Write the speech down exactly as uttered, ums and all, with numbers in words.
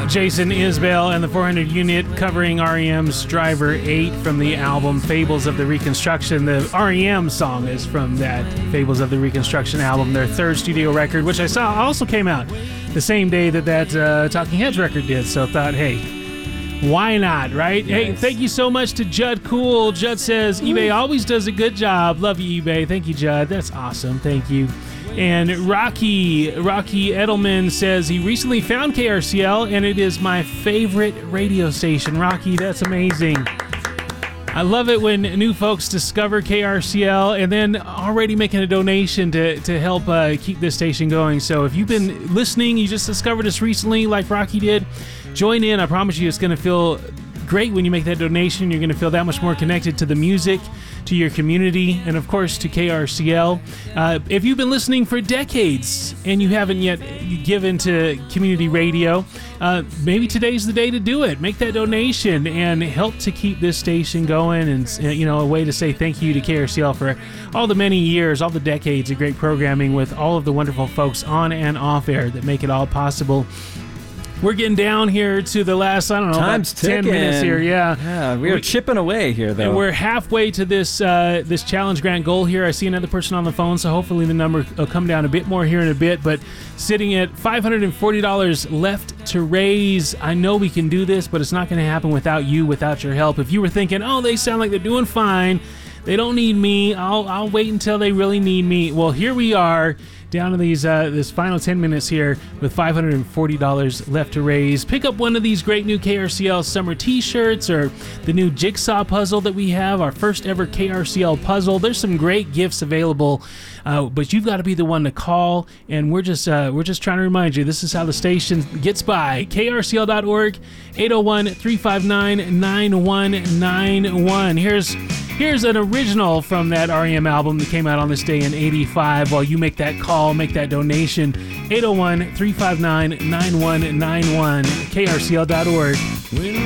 Jason Isbell and the four hundred unit covering R E M's Driver eight from the album Fables of the Reconstruction. The R E M song is from that Fables of the Reconstruction album, their third studio record, which I saw also came out the same day that that uh, Talking Heads record did. So I thought, hey, why not, right? Yes. Hey, thank you so much to Judd Cool. Judd says, eBay always does a good job. Love you, eBay. Thank you, Judd. That's awesome. Thank you. And Rocky, Rocky Edelman says he recently found K R C L, and it is my favorite radio station. Rocky, that's amazing. I love it when new folks discover K R C L and then already making a donation to, to help uh, keep this station going. So if you've been listening, you just discovered us recently like Rocky did, join in. I promise you it's going to feel great when you make that donation. You're going to feel that much more connected to the music, to your community, and of course to K R C L. Uh, if you've been listening for decades and you haven't yet given to community radio, uh, maybe today's the day to do it. Make that donation and help to keep this station going, and you know, a way to say thank you to K R C L for all the many years, all the decades of great programming with all of the wonderful folks on and off air that make it all possible. We're getting down here to the last, I don't know, Time's about ten ticking. minutes here. Yeah, yeah, we are we, chipping away here, though. And we're halfway to this uh, this challenge grant goal here. I see another person on the phone, so hopefully the number will come down a bit more here in a bit. But sitting at five hundred forty dollars left to raise. I know we can do this, but it's not going to happen without you, without your help. If you were thinking, oh, they sound like they're doing fine, they don't need me, I'll I'll wait until they really need me. Well, here we are, down to these uh, this final ten minutes here with five hundred forty dollars left to raise. Pick up one of these great new K R C L summer t-shirts or the new jigsaw puzzle that we have, our first ever K R C L puzzle. There's some great gifts available, uh, but you've got to be the one to call, and we're just uh, we're just trying to remind you, this is how the station gets by. K R C L dot org, eight oh one, three five nine, nine one nine one. Here's Here's an original from that R E M album that came out on this day in eighty-five. While you make that call, make that donation, eight oh one, three five nine, nine one nine one, K R C L dot org.